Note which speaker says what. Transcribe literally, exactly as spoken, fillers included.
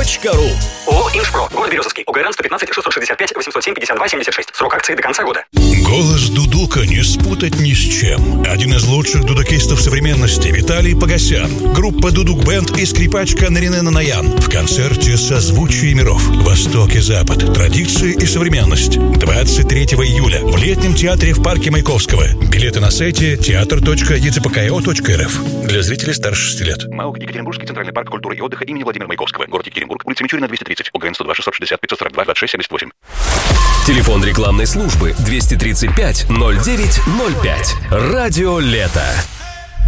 Speaker 1: точка ру.
Speaker 2: ООО «Инжпро». Город Березовский. ОГРН сто пятнадцать шестьсот шестьдесят пять восемьсот семь пятьдесят два семьдесят шесть. Срок акции до конца года.
Speaker 3: Голос дудука не спутать ни с чем. Один из лучших дудукистов современности Виталий Погосян. Группа «Дудук Бенд» и скрипачка Нарине Нанаян в концерте «Созвучие миров. Восток и Запад. Традиции и современность». двадцать третьего июля в Летнем театре в парке Маяковского. Билеты на сайте театр точка е цэ пэ ка о точка эр эф. Для зрителей старше шести лет.
Speaker 4: МАО «Екатеринбургский центральный парк культуры и отдыха имени Владимира Маяковского. Город Екатеринбург. Улица Мичурина, двести тридцать. ОГРН сто два шестьсот шестьдесят пятьсот сорок два двадцать шесть семьдесят восемь.
Speaker 1: Телефон рекламной службы двести тридцать пять ноль девять ноль пять. Радио Лето.